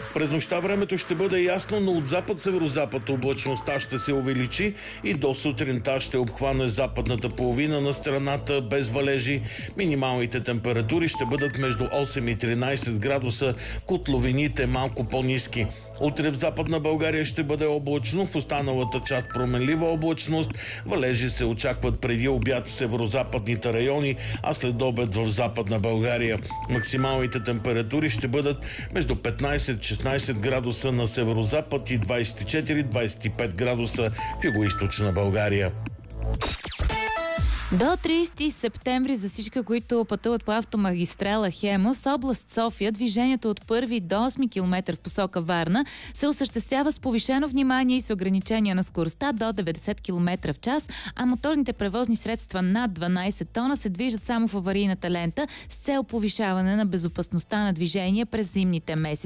През нощта времето ще бъде ясно, но от запад-северозапад облачността ще се увеличи и до сутринта ще обхване западната половина на страната без валежи. Минималните температури ще бъдат между 8 и 13 градуса, котловините малко по-ниски. Утре в Западна България ще бъде облачно, в останалата част променлива облачност. Валежи се очакват преди обяд в северозападните райони, а след обед в Западна България. Максималните температури ще бъдат между 15-16 градуса на северозапад и 24-25 градуса в югоизточна България. До 30 септември за всички, които пътуват по автомагистрала Хемус, област София, движението от 1 до 8 км в посока Варна се осъществява с повишено внимание и с ограничение на скоростта до 90 км в час, а моторните превозни средства над 12 тона се движат само в аварийната лента с цел повишаване на безопасността на движение през зимните месеци.